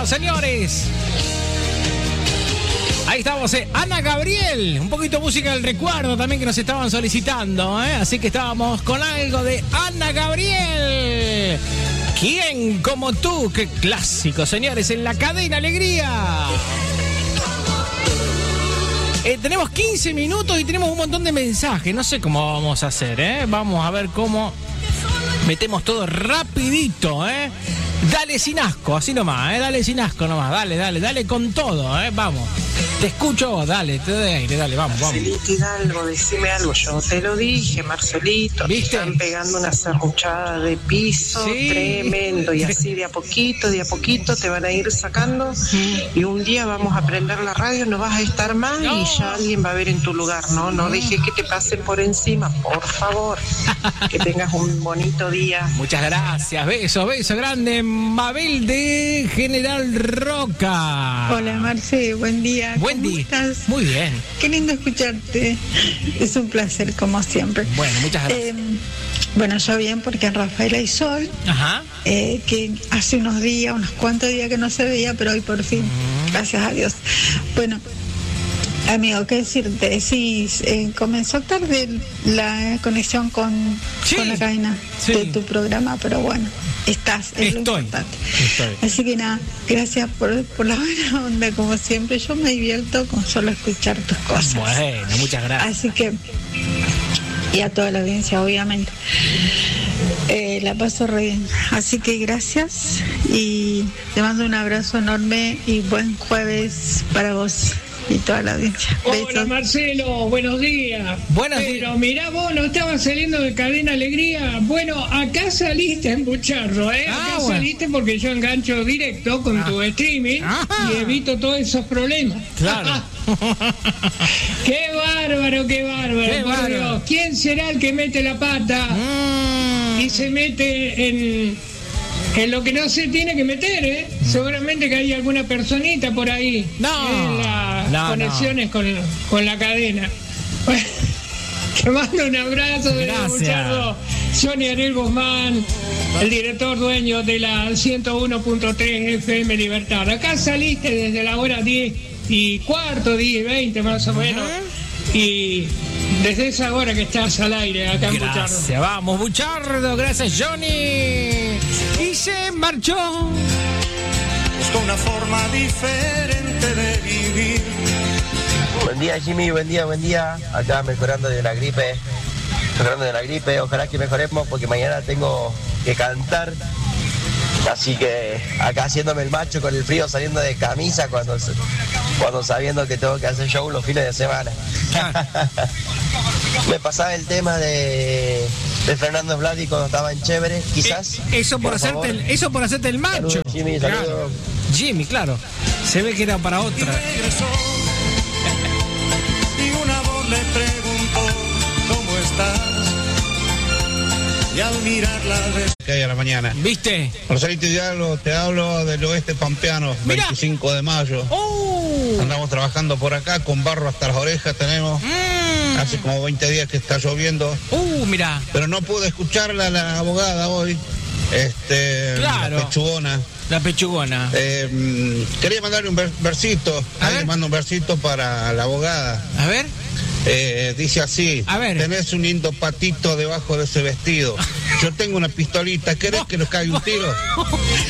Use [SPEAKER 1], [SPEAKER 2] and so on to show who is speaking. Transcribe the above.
[SPEAKER 1] señores. Ahí estamos, Ana Gabriel. Un poquito de música del recuerdo también que nos estaban solicitando, Así que estábamos con algo de Ana Gabriel. ¿Quién como tú? Qué clásico, señores, en la cadena Alegría. Tenemos 15 minutos y tenemos un montón de mensajes. No sé cómo vamos a hacer, Vamos a ver cómo metemos todo rapidito, Dale sin asco, así nomás, Dale sin asco nomás. Dale con todo, Vamos. Te escucho vos, dale, te doy aire, dale, vamos.
[SPEAKER 2] Marcelito Hidalgo, decime algo, yo te lo dije, Marcelito.
[SPEAKER 1] ¿Viste?
[SPEAKER 2] Te están pegando una serruchada de piso,
[SPEAKER 1] sí,
[SPEAKER 2] tremendo, y así de a poquito te van a ir sacando, y un día vamos a prender la radio, no vas a estar más, y ya alguien va a ver en tu lugar, no dejes que te pasen por encima, por favor. Que tengas un bonito día.
[SPEAKER 1] Muchas gracias, beso grande, Mabel de General Roca.
[SPEAKER 3] Hola Marce, buen día.
[SPEAKER 1] Buen
[SPEAKER 3] ¿Cómo
[SPEAKER 1] día.
[SPEAKER 3] estás?
[SPEAKER 1] Muy bien.
[SPEAKER 3] Qué lindo escucharte. Es un placer, como siempre.
[SPEAKER 1] Bueno, muchas gracias.
[SPEAKER 3] Bueno, yo bien, porque en Rafael hay sol.
[SPEAKER 1] Ajá.
[SPEAKER 3] Que hace unos cuantos días que no se veía, pero hoy por fin. Gracias a Dios. Bueno, amigo, ¿qué decirte? Sí, comenzó tarde la conexión con la cadena de tu programa, pero bueno, es lo importante. Así que nada, gracias por la buena onda, como siempre. Yo me divierto con solo escuchar tus cosas.
[SPEAKER 1] Bueno, muchas gracias.
[SPEAKER 3] Así que, y a toda la audiencia, obviamente. La paso re bien. Así que gracias y te mando un abrazo enorme y buen jueves para vos y toda la audiencia.
[SPEAKER 4] Hola
[SPEAKER 3] Besos.
[SPEAKER 4] Marcelo, buenos días.
[SPEAKER 1] Buenos días.
[SPEAKER 4] Pero mirá vos, no estabas saliendo de Cadena Alegría. Bueno, acá saliste en Bucharro, Acá saliste porque yo engancho directo con tu streaming y evito todos esos problemas.
[SPEAKER 1] Claro.
[SPEAKER 4] Qué bárbaro, por Dios. ¿Quién será el que mete la pata y se mete en lo que no se tiene que meter, Seguramente que hay alguna personita por ahí en las conexiones con la cadena. Te mando un abrazo de Buchardo. Johnny Ariel Guzmán, el director dueño de la 101.3 FM Libertad. Acá saliste desde la hora 10:15, 10:20 más o menos. Y desde esa hora que estás al aire acá en Buchardo.
[SPEAKER 1] Gracias, vamos, Buchardo, gracias, Johnny. Y se marchó.
[SPEAKER 5] Busco una forma diferente de vivir.
[SPEAKER 6] Buen día, Jimmy, buen día. Acá mejorando de la gripe. Ojalá que mejoremos porque mañana tengo que cantar. Así que acá haciéndome el macho con el frío, saliendo de camisa cuando sabiendo que tengo que hacer show los fines de semana. Me pasaba el tema de Fernando Vladi cuando estaba en Chévere, quizás.
[SPEAKER 1] Eso por hacerte el macho.
[SPEAKER 6] Saludos, Jimmy, saludos.
[SPEAKER 1] Claro. Jimmy, claro. Se ve que era para otra.
[SPEAKER 5] Y una voz le preguntó cómo estás. Y al mirarla
[SPEAKER 7] que hay a la mañana.
[SPEAKER 1] ¿Viste?
[SPEAKER 7] Marcelito Hidalgo, te hablo del oeste pampeano, 25 de mayo. Andamos trabajando por acá con barro hasta las orejas tenemos. Hace como 20 días que está lloviendo.
[SPEAKER 1] Mira.
[SPEAKER 7] Pero no pude escucharla la abogada hoy.
[SPEAKER 1] Claro.
[SPEAKER 7] La pechugona. Quería mandarle un versito. Le mando un versito para la abogada.
[SPEAKER 1] A ver.
[SPEAKER 7] Dice así: tenés un lindo patito debajo de ese vestido. Yo tengo una pistolita, ¿querés que nos caiga un tiro?